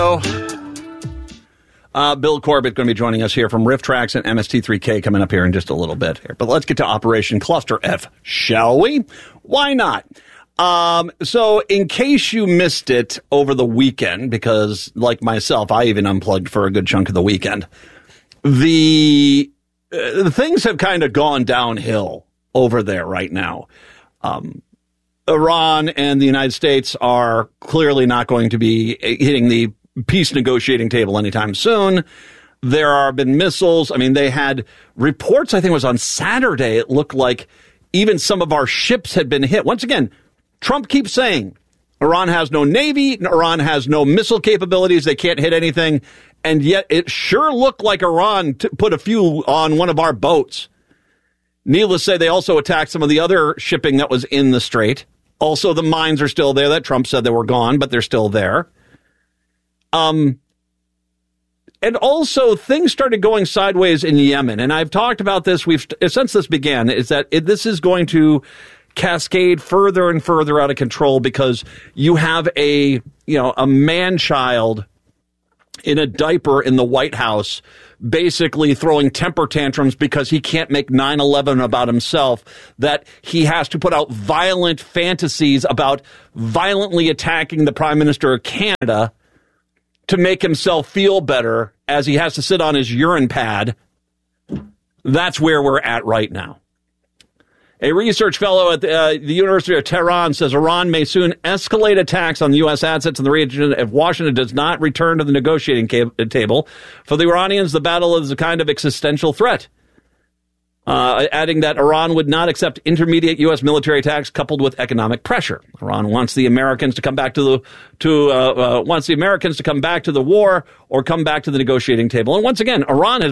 Bill Corbett going to be joining us here from Riff Tracks and MST3K coming up here in just a little bit here. But let's get to Operation Cluster F, shall we? Why not? So in case you missed it over the weekend, because like myself, I even unplugged for a good chunk of the weekend, the things have kind of gone downhill over there right now. Iran and the United States are clearly not going to be hitting the peace negotiating table anytime soon. There have been missiles. I mean, they had reports, I think it was on Saturday, it looked like even some of our ships had been hit. Once again, Trump keeps saying Iran has no navy, Iran has no missile capabilities, they can't hit anything, and yet it sure looked like Iran put a few on one of our boats. Needless to say, they also attacked some of the other shipping that was in the strait. Also, the mines are still there that Trump said they were gone, but they're still there. And also, things started going sideways in Yemen. And I've talked about this since this began, is that this is going to cascade further and further out of control because you have a man-child in a diaper in the White House basically throwing temper tantrums because he can't make 9/11 about himself, that he has to put out violent fantasies about violently attacking the Prime Minister of Canada to make himself feel better as he has to sit on his urine pad. That's where we're at right now. A research fellow at the University of Tehran says Iran may soon escalate attacks on U.S. assets in the region if Washington does not return to the negotiating table. For the Iranians, the battle is a kind of existential threat. Adding that Iran would not accept intermediate U.S. military attacks coupled with economic pressure. Iran wants the Americans to come back to the war or come back to the negotiating table. And once again, Iran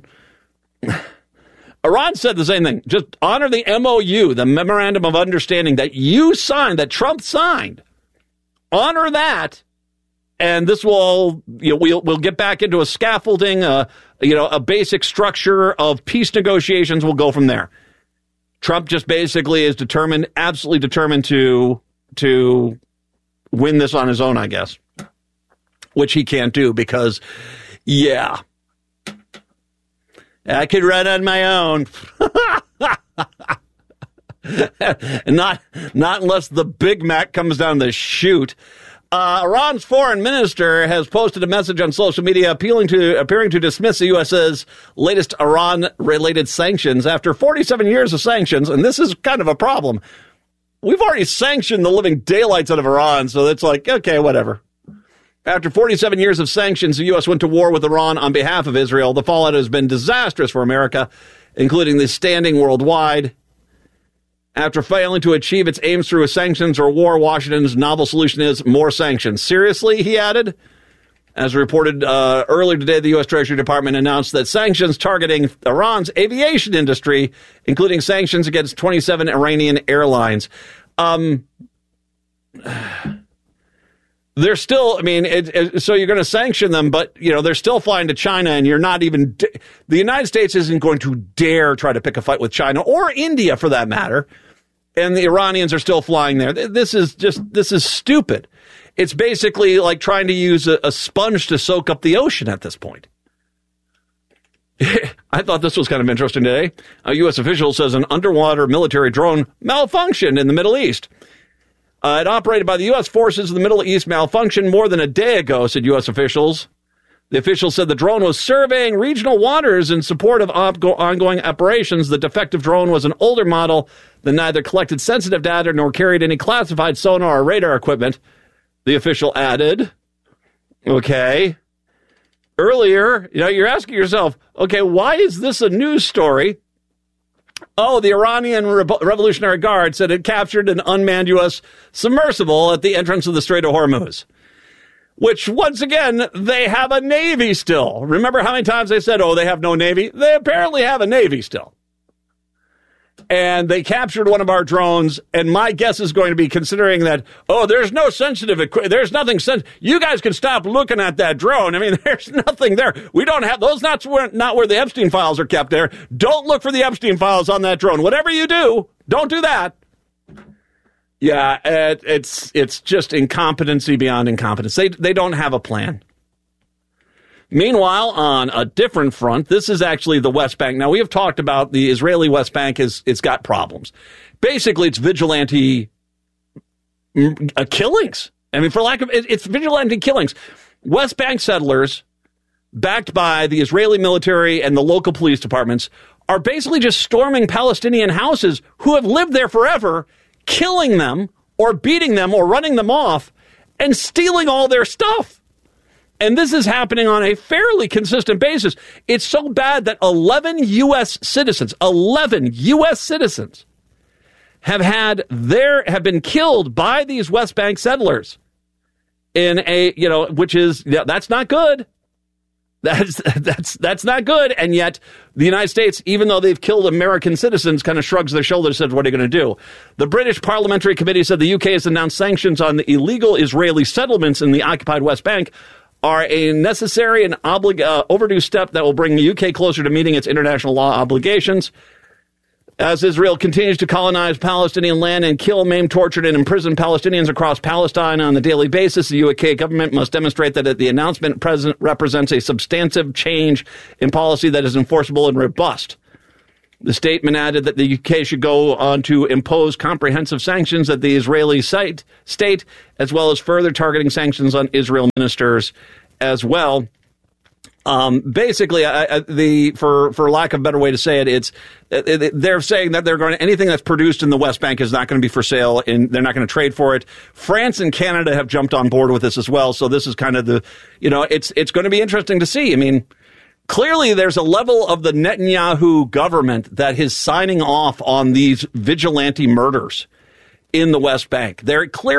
said the same thing. Just honor the MOU, the Memorandum of Understanding that you signed, that Trump signed. Honor that, and this will we'll get back into a scaffolding, a basic structure of peace negotiations. We'll go from there. Trump just basically is absolutely determined to win this on his own, I guess, which he can't do because, yeah. I could run on my own. not unless the Big Mac comes down the chute. Iran's foreign minister has posted a message on social media appearing to dismiss the U.S.'s latest Iran-related sanctions after 47 years of sanctions, and this is kind of a problem. We've already sanctioned the living daylights out of Iran, so it's like, okay, whatever. After 47 years of sanctions, the U.S. went to war with Iran on behalf of Israel. The fallout has been disastrous for America, including the standing worldwide. After failing to achieve its aims through sanctions or war, Washington's novel solution is more sanctions. Seriously, he added. As reported earlier today, the U.S. Treasury Department announced that sanctions targeting Iran's aviation industry, including sanctions against 27 Iranian airlines. They're still, so you're going to sanction them, but, they're still flying to China, and you're not even, the United States isn't going to dare try to pick a fight with China, or India for that matter, and the Iranians are still flying there. This is stupid. It's basically like trying to use a sponge to soak up the ocean at this point. I thought this was kind of interesting today. A U.S. official says an underwater military drone malfunctioned in the Middle East. It operated by the U.S. forces in the Middle East malfunctioned more than a day ago, said U.S. officials. The officials said the drone was surveying regional waters in support of ongoing operations. The defective drone was an older model that neither collected sensitive data nor carried any classified sonar or radar equipment, the official added. Okay. Earlier, you're asking yourself, okay, why is this a news story? Oh, the Iranian Revolutionary Guard said it captured an unmanned U.S. submersible at the entrance of the Strait of Hormuz, which, once again, they have a Navy still. Remember how many times they said, they have no Navy? They apparently have a Navy still. And they captured one of our drones, and my guess is going to be considering that, there's no sensitive equipment, there's nothing sensitive. You guys can stop looking at that drone. There's nothing there. We don't have, those not where the Epstein files are kept there. Don't look for the Epstein files on that drone. Whatever you do, don't do that. Yeah, it's just incompetency beyond incompetence. They don't have a plan. Meanwhile, on a different front, this is actually the West Bank. Now, we have talked about the Israeli West Bank. It's got problems. Basically, it's vigilante killings. I mean, it's vigilante killings. West Bank settlers, backed by the Israeli military and the local police departments, are basically just storming Palestinian houses who have lived there forever, killing them or beating them or running them off and stealing all their stuff. And this is happening on a fairly consistent basis. It's so bad that 11 U.S. citizens have been killed by these West Bank settlers in that's not good. That's not good. And yet the United States, even though they've killed American citizens, kind of shrugs their shoulders and says, what are you going to do? The British Parliamentary Committee said the UK has announced sanctions on the illegal Israeli settlements in the occupied West Bank are a necessary and overdue step that will bring the UK closer to meeting its international law obligations. As Israel continues to colonize Palestinian land and kill, maim, torture, and imprison Palestinians across Palestine on a daily basis, the UK government must demonstrate that the announcement represents a substantive change in policy that is enforceable and robust. The statement added that the UK should go on to impose comprehensive sanctions at the Israeli state, as well as further targeting sanctions on Israel ministers as well. Basically, for lack of a better way to say it, they're saying that anything that's produced in the West Bank is not going to be for sale, and they're not going to trade for it. France and Canada have jumped on board with this as well. So this is kind of it's going to be interesting to see. I mean, clearly there's a level of the Netanyahu government that is signing off on these vigilante murders in the West Bank. They're clearly